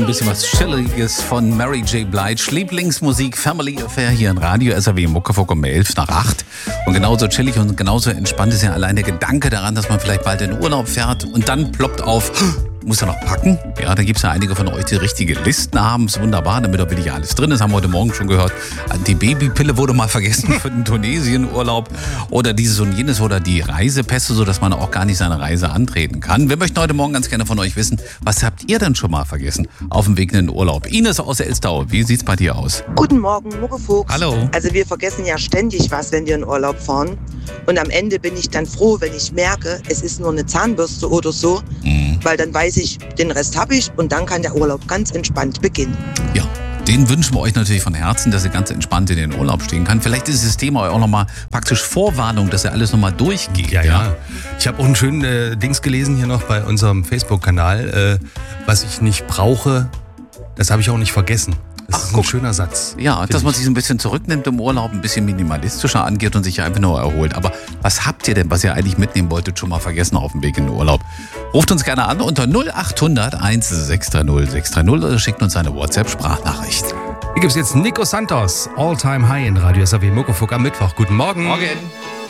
Ein bisschen was Chilliges von Mary J. Blige. Lieblingsmusik, Family Affair hier in Radio SAW Muckefuck um 7:11. Und genauso chillig und genauso entspannt ist ja allein der Gedanke daran, dass man vielleicht bald in Urlaub fährt und dann ploppt auf, muss er noch packen? Ja, da gibt es ja einige von euch, die richtige Listen haben. Ist wunderbar, damit auch wirklich alles drin ist. Haben wir heute Morgen schon gehört. Die Babypille wurde mal vergessen für den Tunesien-Urlaub. Oder dieses und jenes oder die Reisepässe, sodass man auch gar nicht seine Reise antreten kann. Wir möchten heute Morgen ganz gerne von euch wissen, was habt ihr denn schon mal vergessen auf dem Weg in den Urlaub? Ines aus Elstau, wie sieht's bei dir aus? Guten Morgen, Muckefuchs. Hallo. Also wir vergessen ja ständig was, wenn wir in Urlaub fahren. Und am Ende bin ich dann froh, wenn ich merke, es ist nur eine Zahnbürste oder so. Weil dann weiß ich, den Rest habe ich und dann kann der Urlaub ganz entspannt beginnen. Ja, den wünschen wir euch natürlich von Herzen, dass ihr ganz entspannt in den Urlaub stehen kann. Vielleicht ist das Thema auch nochmal praktisch Vorwarnung, dass ihr alles nochmal durchgeht. Ja. Ich habe auch einen schönen Dings gelesen hier noch bei unserem Facebook-Kanal. Was ich nicht brauche, das habe ich auch nicht vergessen. Das ist ein schöner Satz. Ja, dass man sich ein bisschen zurücknimmt im Urlaub, ein bisschen minimalistischer angeht und sich einfach nur erholt. Aber was habt ihr denn, was ihr eigentlich mitnehmen wolltet, schon mal vergessen auf dem Weg in den Urlaub? Ruft uns gerne an unter 0800 1630 630 oder schickt uns eine WhatsApp-Sprachnachricht. Hier gibt es jetzt Nico Santos, All Time High in Radio SAW Muckefuck am Mittwoch. Guten Morgen. Morgen.